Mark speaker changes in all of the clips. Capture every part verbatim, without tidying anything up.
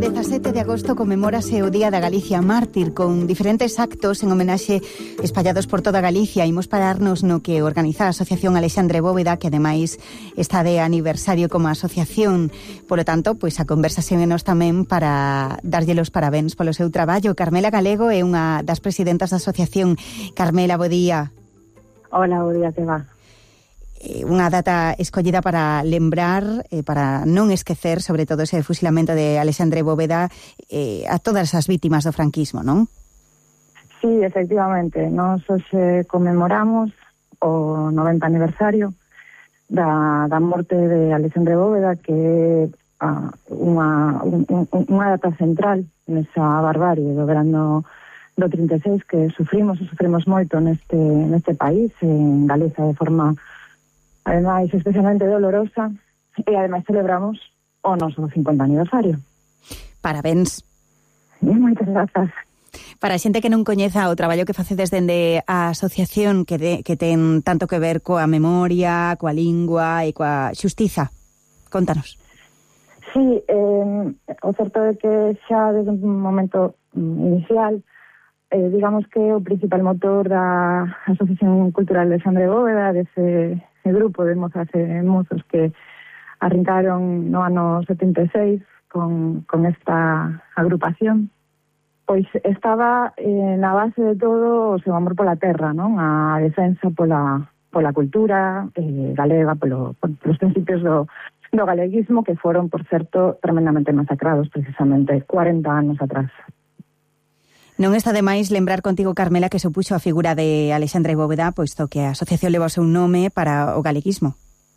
Speaker 1: dezasete de agosto comemórase o Día da Galicia Mártir con diferentes actos en homenaxe espallados por toda Galicia. Imos pararnos no que organiza a Asociación Alexandre Bóveda, que ademais está de aniversario como asociación. Polo tanto, pois a conversación é nos tamén para darlle os parabéns polo seu traballo. Carmela Galego é unha das presidentas da asociación. Carmela, bo día.
Speaker 2: Hola, bo día, que va?
Speaker 1: Unha data escollida para lembrar, eh, para non esquecer, sobre todo ese fusilamento de Alexandre Bóveda, eh, a todas as vítimas do franquismo, non?
Speaker 2: Sí, efectivamente. Nos hoxe conmemoramos o noventa aniversario da, da morte de Alexandre Bóveda, que é uh, unha, un, un, unha data central nesa barbarie do verano do trinta e seis que sufrimos e sufrimos moito neste, neste país, en Galiza, de forma ademais especialmente dolorosa, e ademais celebramos o noso cincuenta aniversario.
Speaker 1: Parabéns.
Speaker 2: E moitas grazas.
Speaker 1: Para a xente que non coñeza o traballo que facedes dende a asociación que, de, que ten tanto que ver coa memoria, coa lingua e coa xustiza, contanos.
Speaker 2: Sí, eh, o certo é que xa desde un momento inicial, eh, digamos que o principal motor da Asociación Cultural Alexandre Bóveda, dese de grupo de mozas e mozos que arrincaron no ano setenta e seis con, con esta agrupación, pois estaba eh, na base de todo o seu amor pola terra, non? A defensa pola, pola cultura eh, galega, polo, polos principios do, do galeguismo, que foron, por certo, tremendamente masacrados precisamente cuarenta anos atrás.
Speaker 1: Non está de máis lembrar contigo, Carmela, que supuxo a figura de Alexandre Bóveda, posto que a asociación leva o seu nome para o galeguismo.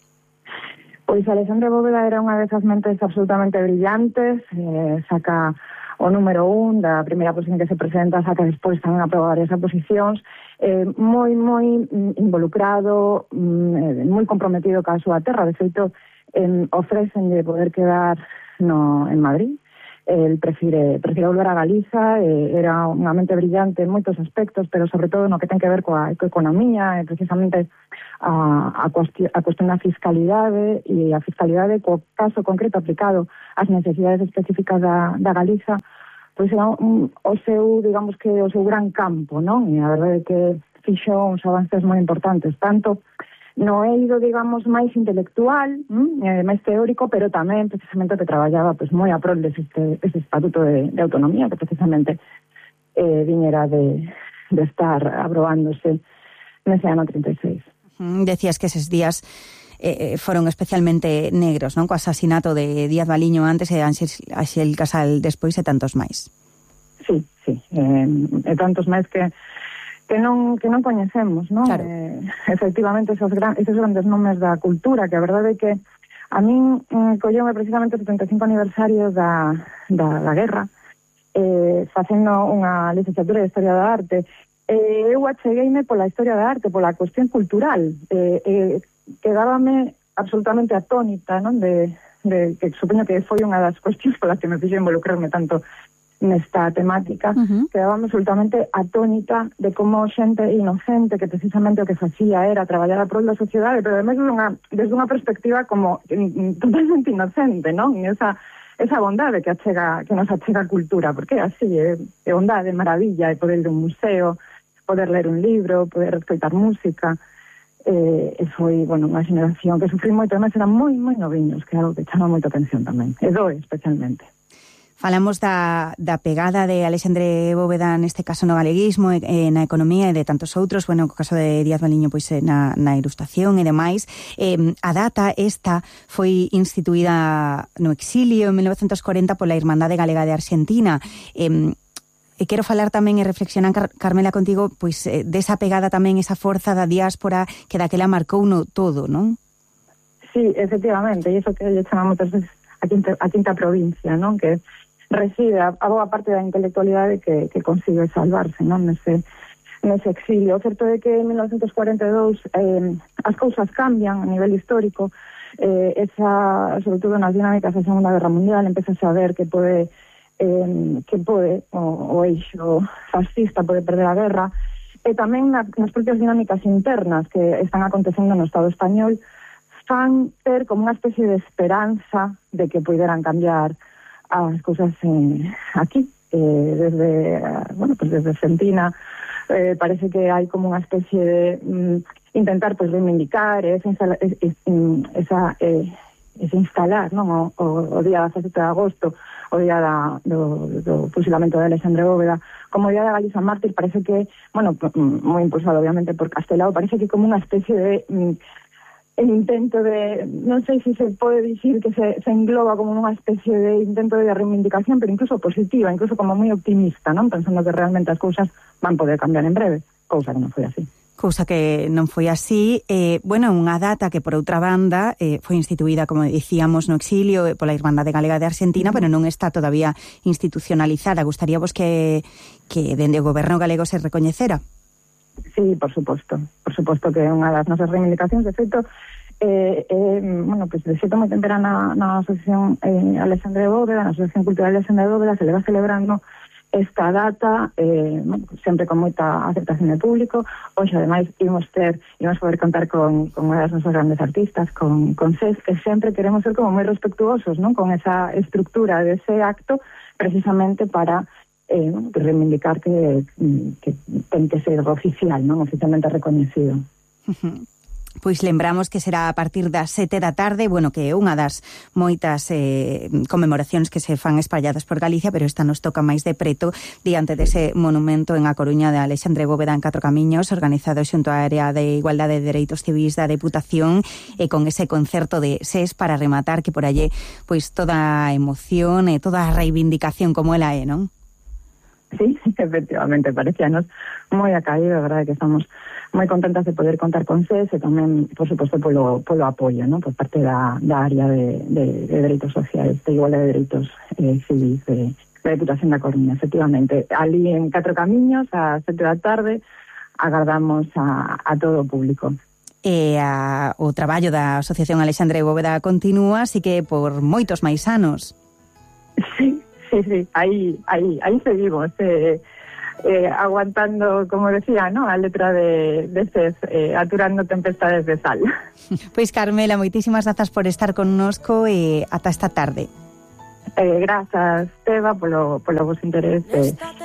Speaker 2: Pois Alexandre Bóveda era unha desas mentes absolutamente brillantes, eh, saca o número un da primeira posición que se presenta, saca despois tamén a probar esas posicións, eh, moi, moi involucrado, mm, moi comprometido ca súa terra. De feito, eh, ofrecen de poder quedar no, en Madrid. El prefire, prefire volver a Galiza, eh, era unha mente brillante en moitos aspectos, pero sobre todo no que ten que ver coa, coa economía, e precisamente a, a, cuestión, a cuestión da fiscalidade, e a fiscalidade co caso concreto aplicado ás necesidades específicas da, da Galiza, pois era un, o seu, digamos que o seu gran campo, non? E a verdade é que fixo uns avances moi importantes, tanto no eido, digamos, máis intelectual, eh, máis teórico, pero tamén precisamente que traballaba pues, moi a prol dese este estatuto de, de autonomía que precisamente eh, viñera de, de estar aprobándose nese ano trinta e seis.
Speaker 1: Uh-huh. Decías que eses días eh, foron especialmente negros, non? Co asasinato de Díaz Baliño antes e Axel Casal despois e tantos máis.
Speaker 2: Sí, sí, eh, e tantos máis que que non que non coñecemos, non?
Speaker 1: Claro.
Speaker 2: Eh, efectivamente, esos, gran, esos grandes nomes da cultura, que a verdade é que a min eh, colleume precisamente o setenta e cinco aniversario da, da, da guerra, eh, facendo unha licenciatura de Historia da Arte. Eh, eu achegueime pola historia da arte, pola cuestión cultural. Eh, eh, quedábame absolutamente atónita, non? De, de, que supoño que foi unha das cuestións polas que me fixo involucrarme tanto nesta temática, uh-huh. Quedaba absolutamente atónita de como xente inocente que precisamente o que facía era traballar a prol da sociedade, pero además desde unha, desde unha perspectiva como mm, totalmente inocente, non? E esa, esa bondade que achega, que nos achega a cultura, porque así é, é bondade, maravilla, é poder ir a un museo, poder ler un libro, poder escoitar música, eh, e foi, bueno, unha xeneración que sufrí moito, además eran moi, moi noviños, que é algo que chama moita atención tamén, e doe especialmente.
Speaker 1: Falamos da, da pegada de Alexandre Bóveda neste caso no galeguismo e, e na economía e de tantos outros, bueno, no caso de Díaz Baliño pois na, na ilustración e demais. Eh, a data esta foi instituída no exilio en mil novecentos corenta pola Irmandade Galega de Argentina. Eh, e quero falar tamén e reflexionar, Car Carmela, contigo, pois eh, desa pegada tamén, esa forza da diáspora que daquela marcou no todo, non?
Speaker 2: Sí, efectivamente, e iso que lle chamamos moitas veces a quinta, a quinta provincia, non? Que reside a, a boa parte da intelectualidade que, que consigue salvarse, non? Nese, nese exilio. O certo é que en mil novecentos cuarenta e dous eh, as cousas cambian a nivel histórico, eh, esa, sobre todo nas dinámicas da Segunda Guerra Mundial, empeza a ver que pode eh, que pode o, o eixo fascista pode perder a guerra, e tamén na, nas propias dinámicas internas que están acontecendo no Estado español fan ter como unha especie de esperanza de que poderan cambiar as cousas eh, aquí. Eh, desde, bueno, pues desde Argentina eh, parece que hai como unha especie de mm, intentar pues reivindicar esa, instala, es, es, esa eh, ese instalar, non, o, o, o día dezasete de agosto, o día da, do, do fusilamento de Alexandre Bóveda, como o día da Galiza Mártir. Parece que, bueno, moi impulsado obviamente por Castelao, parece que como unha especie de mm, el intento de, non sei se se pode dicir que se, se engloba como unha especie de intento de reivindicación, pero incluso positiva, incluso como moi optimista, non? Pensando que realmente as cousas van poder cambiar en breve, cousa que non foi así.
Speaker 1: Cousa que non foi así. Eh, bueno, unha data que, por outra banda, eh, foi instituída, como dicíamos, no exilio pola Irmandade Galega de Argentina, uh-huh. pero non está todavía institucionalizada. Gustaríavos que, que dende o goberno galego se recoñecera?
Speaker 2: Sí, por suposto, por suposto que é unha das nosas reivindicacións. De feito, eh, eh, bueno, pues de xeito moi tempera na, na Asociación eh, Alexandre Bóveda, na Asociación Cultural Alexandre Bóveda, se le va celebrando esta data, eh, bueno, sempre con moita aceptación de público. Hoxe, ademais, imos ter, imos poder contar con, con unha das nosas grandes artistas, con, con Cés, que sempre queremos ser como moi respectuosos, non, con esa estructura dese acto, precisamente para Eh, reivindicar que, que ten que ser oficial, non oficialmente recoñecido.
Speaker 1: Uh-huh. Pois lembramos que será a partir das sete da tarde, bueno, que é unha das moitas eh, conmemoracións que se fan espalladas por Galicia, pero esta nos toca máis de preto diante dese monumento en A Coruña de Alexandre Bóveda en Catro Camiños, organizado xunto á Área de Igualdade de Dereitos Civis da Deputación, e con ese concerto de Sés para rematar, que por allí pois toda a emoción e toda a reivindicación como ela é, non?
Speaker 2: Sí, efectivamente, parecíanos moi acaído, a verdade que estamos moi contentas de poder contar con Cés e tamén, por suposto, polo, polo apoio, ¿no? Por parte da, da área de, de, de dereitos sociais, de igualdade de dereitos eh, civis de, de Deputación da Coruña. Efectivamente, ali en Catro Camiños, a sete da tarde, agardamos a, a todo o público.
Speaker 1: E a, o traballo da Asociación Alexandre Bóveda continúa, así que por moitos máis anos.
Speaker 2: Sí. Sí, sí, aí, aí, aí seguimos, eh, eh, aguantando, como decía, ¿no?, a letra de, de Cés, eh, aturando tempestades de sal.
Speaker 1: Pois Carmela, moitísimas grazas por estar connosco e ata esta tarde.
Speaker 2: Eh, grazas, Teba, polo, polo vos interés.